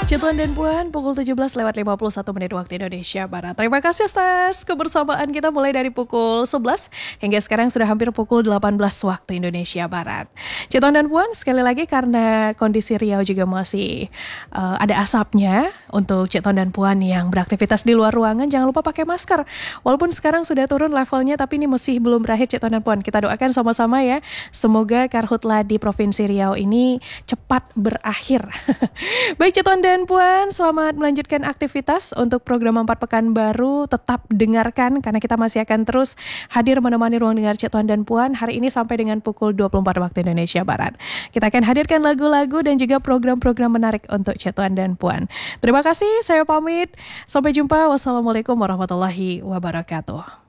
Tuan dan Puan, pukul 17:51 waktu Indonesia Barat. Terima kasih atas kebersamaan kita mulai dari pukul 11 hingga sekarang sudah hampir pukul 18 waktu Indonesia Barat. Tuan dan Puan, sekali lagi karena kondisi Riau juga masih ada asapnya, untuk Tuan dan Puan yang beraktivitas di luar ruangan jangan lupa pakai masker. Walaupun sekarang sudah turun levelnya, tapi ini masih belum berakhir Tuan dan Puan. Kita doakan sama-sama ya, semoga karhutla di Provinsi Riau ini cepat berakhir. Baik Tuan dan Puan, selamat melanjutkan aktivitas. Untuk program 4 Pekan Baru tetap dengarkan karena kita masih akan terus hadir menemani ruang dengar Tuan dan Puan hari ini sampai dengan pukul 24 waktu Indonesia Barat. Kita akan hadirkan lagu-lagu dan juga program-program menarik untuk Tuan dan Puan. Terima kasih, saya pamit. Sampai jumpa. Wassalamualaikum warahmatullahi wabarakatuh.